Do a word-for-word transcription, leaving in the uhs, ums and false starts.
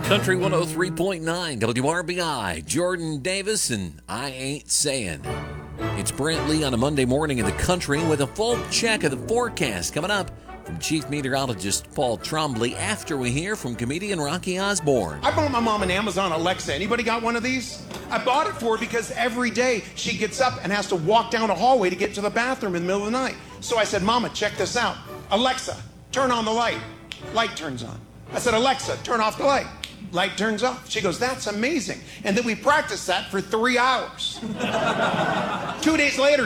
Country one oh three point nine, W R B I, Jordan Davis, and I Ain't Saying. It's Brent Lee on a Monday morning in the country with a full check of the forecast coming up from Chief Meteorologist Paul Trombley after we hear from comedian Rocky Osborne. I bought my mom an Amazon Alexa. Anybody got one of these? I bought it for her because every day she gets up and has to walk down a hallway to get to the bathroom in the middle of the night. So I said, Mama, check this out. Alexa, turn on the light. Light turns on. I said, Alexa, turn off the light. Light turns off. She goes, that's amazing. And then we practiced that for three hours. Two days later,